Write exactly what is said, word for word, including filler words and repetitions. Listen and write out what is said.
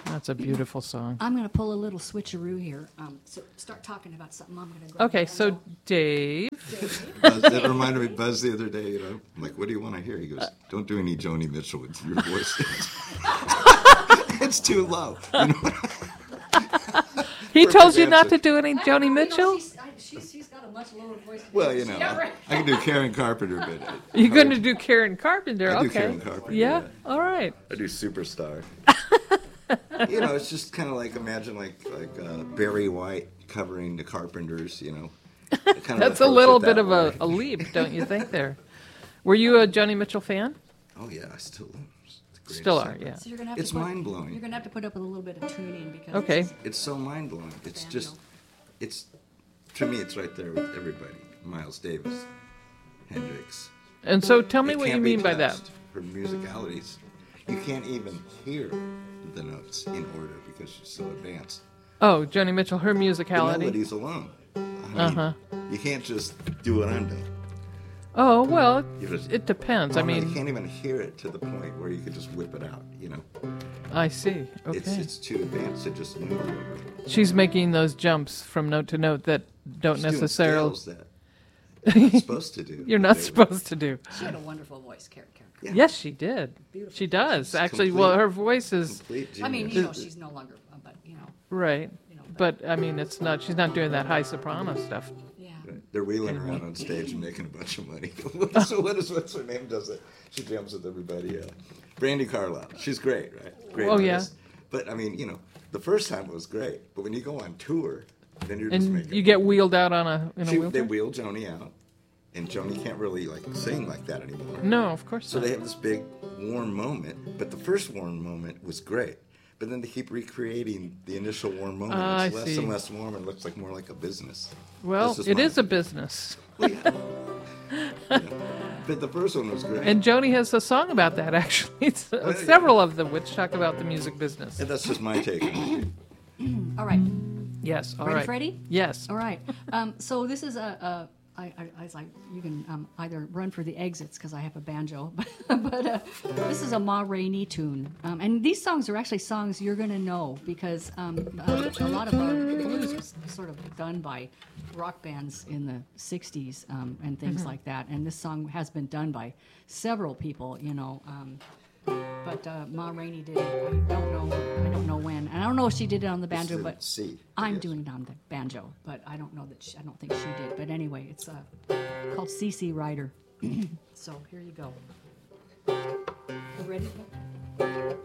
That's a beautiful song. I'm going to pull a little switcheroo here. Um, so start talking about something. I'm going to grab Okay, the so banjo. Dave. Buzz, that reminded me, Buzz, the other day, you know, I'm like, what do you want to hear? He goes, don't do any Joni Mitchell with your voice. It's too low. You know? He Perfect told you not answer. to do any I- Joni you know, Mitchell? she's, I, she's, she's got a much lower voice. than Well, me. you know, Yeah, I, right. I can do Karen Carpenter, but I, You're going to do Karen Carpenter, I do okay. Karen Carpenter, Yeah? yeah. All right. I do Superstar. You know, it's just kind of like, imagine like like uh, Barry White covering the Carpenters, you know. Kind That's a little bit of a, a leap, don't you think, there? Were you a Joni Mitchell fan? Oh, yeah, I still am. It's the greatest Still are, ever. yeah. So you're gonna have It's to put, mind-blowing. You're going to have to put up with a little bit of tuning because Okay. it's- It's so mind-blowing. It's Banjo. just, it's, to me, it's right there with everybody. Miles Davis, Hendrix. And so tell me It what you can't be mean by that. touched. Her musicalities, you can't even hear the notes in order because she's so advanced. Oh, Joni Mitchell, her The musicality. melodies alone. I mean, Uh-huh. You can't just do what I'm doing. Oh, well, You just- it depends. I Oh, no, you mean, can't even hear it to the point where you could just whip it out. You know, I see. it's Okay. it's too advanced to just move over. She's making those jumps from note to note that don't She's doing necessarily. scales that you're not supposed to do. You're not They- supposed to do. She had a wonderful voice, Karen. Karen. Yeah. Yes, she did. Beautiful. She does. She's Actually, complete- well, her voice is Complete I mean, genius. you know, she's no longer, uh, but you know, right. you know, But I mean, it's not. She's not doing that high soprano stuff. yeah. They're wheeling around on stage and making a bunch of money. So what is what's her name? Does it? She jams with everybody. Uh, Brandy Carlisle. She's great, right? Great Oh, yeah. artist. But I mean, you know, the first time it was great, but when you go on tour, then you're just And making. you get wheeled out on a in a She, they wheelchair. wheel Joni out, and Joni can't really like sing like that anymore. No, of course So not. they have this big warm moment, but the first warm moment was great. But then they keep recreating the initial warm moment. Ah, it's I less see. and less warm, and it looks like more like a business. Well, That's just it my is a opinion. business. Well, yeah. Yeah. But the first one was great. And Joni has a song about that, actually. It's, uh, Oh, yeah. several of them which talk about the music business. And that's just my take on it. All right. Yes, all Ready, right. Freddie? Yes. All right. Um, so this is a, a I, I, I was like, you can um, either run for the exits because I have a banjo, but uh, this is a Ma Rainey tune. Um, and these songs are actually songs you're going to know because um, uh, a lot of our blues was sort of done by rock bands in the sixties um, and things like that. And this song has been done by several people, you know. Um, but uh, Ma Rainey did it. I don't know. I don't know when. And I don't know if she did it on the banjo, the but C, I I'm guess. doing it on the banjo. But I don't know that. She, I don't think she did. But anyway, it's uh, called C C Rider. So here you go. You ready?